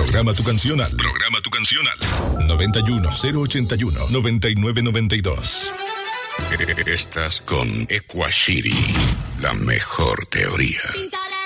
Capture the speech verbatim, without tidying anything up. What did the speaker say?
Programa tu canción al. Programa tu canción al. noventa y uno, cero ochenta y uno, noventa y nueve noventa y dos. Estás con Equashiri, la mejor teoría.